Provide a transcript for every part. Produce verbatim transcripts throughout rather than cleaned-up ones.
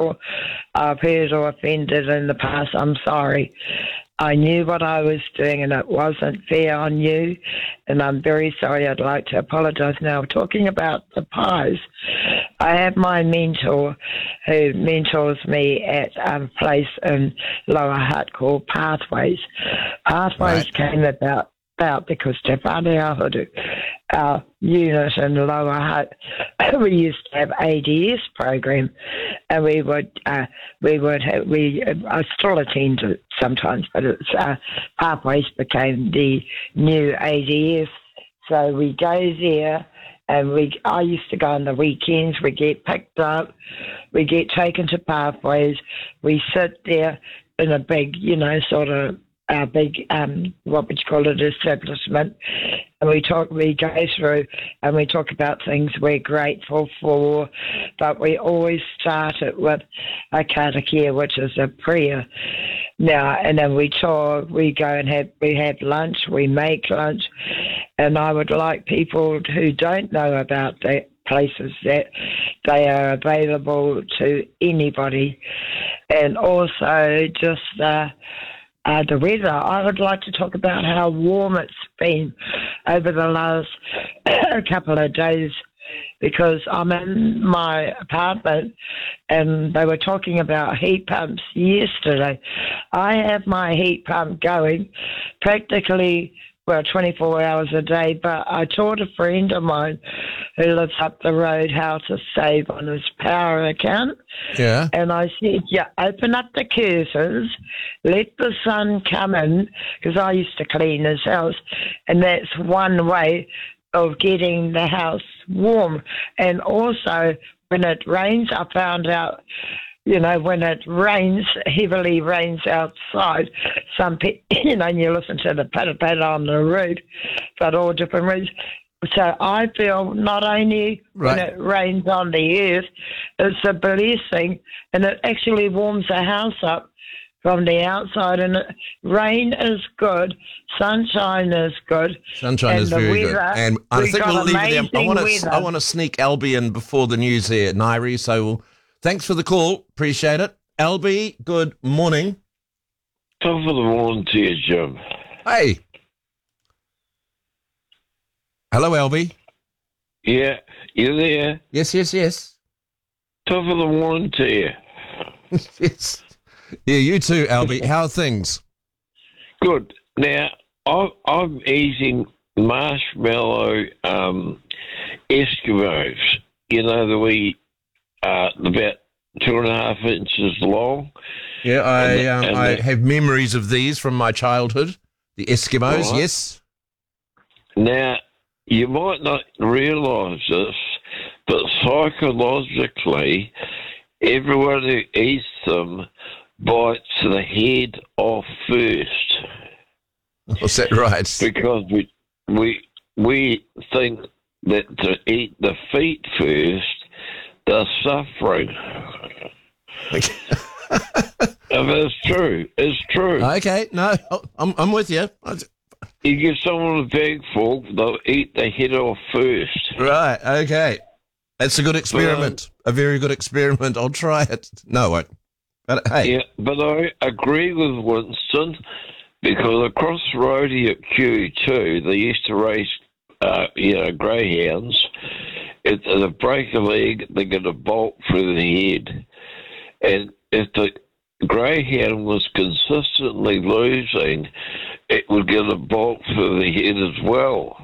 people I've hurt or offended in the past, I'm sorry. I knew what I was doing and it wasn't fair on you, and I'm very sorry. I'd like to apologise now. Talking about the pies, I have my mentor who mentors me at a place in Lower Hutt called Pathways. Pathways right. came about about because Te Whare Ahudu, our unit in Lower Hutt, we used to have A D S program, and we would uh, we would have, we I still attend it sometimes, but it's uh, Pathways became the new A D S, so we go there. And we, I used to go on the weekends. We get picked up, we get taken to Pathways. We sit there in a big, you know, sort of a big, um, what would you call it, establishment. And we talk, we go through and we talk about things we're grateful for. But we always start it with a karakia, which is a prayer. Now, and then we talk, we go and have, we have lunch, we make lunch. And I would like people who don't know about the places that they are available to anybody. And also just uh, uh, the weather. I would like to talk about how warm it's been over the last couple of days, because I'm in my apartment and they were talking about heat pumps yesterday. I have my heat pump going practically well, twenty-four hours a day, but I taught a friend of mine who lives up the road how to save on his power account. Yeah. And I said, yeah, open up the curtains, let the sun come in, because I used to clean his house, and that's one way of getting the house warm. And also, when it rains, I found out, you know, when it rains, heavily rains outside, some pe- you know, and you listen to the patter-patter on the roof, but all different reasons. So I feel not only right. when it rains on the earth, it's a blessing, and it actually warms the house up from the outside. And it, rain is good, sunshine is good. Sunshine and is the very weather, good. And I think we'll leave it there. I want to I want to sneak Albie in before the news here, Nairi, so we'll... Thanks for the call. Appreciate it. Albie, good morning. Top of the morning to you, Jim. Hey. Hello, Albie. Yeah, you there? Yes, yes, yes. Top of the morning to you. Yes. Yeah, you too, Albie. How are things? Good. Now, I'm, I'm eating marshmallow um, Eskimos. You know, the wee... Uh, about two and a half inches long. Yeah, I and, um, and I the, have memories of these from my childhood. The Eskimos, right. Yes. Now, you might not realise this, but psychologically, everyone who eats them bites the head off first. Was that right? Because we we we think that to eat the feet first, they're suffering. And it's true. It's true. Okay, no, I'm I'm with you. You give someone a big fork, they'll eat the head off first. Right, okay. That's a good experiment. But, um, a very good experiment. I'll try it. No, I won't. But, hey. Yeah, but I agree with Winston, because across the road here at Q two, they used to race, uh, you know, greyhounds. If they break a leg, they get a bolt through the head. And if the greyhound was consistently losing, it would get a bolt through the head as well.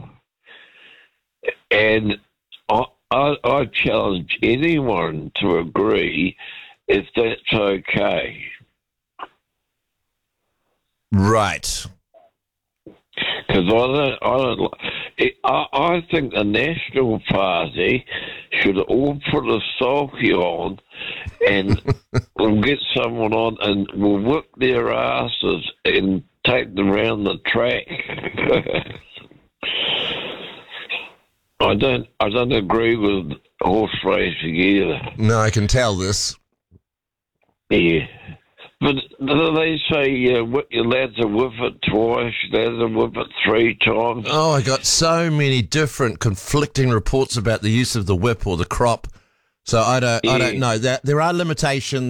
And I, I, I challenge anyone to agree if that's okay. Right. Because I don't, I don't, I, I think the National Party should all put a sulky on, and we'll get someone on, and we'll whip their asses and take them around the track. I don't, I don't agree with horse racing either. No, I can tell this. Yeah. But they say uh, you're allowed to whip it twice, you're allowed to whip it three times. Oh, I got so many different conflicting reports about the use of the whip or the crop. So I don't, yeah. I don't know. That there are limitations.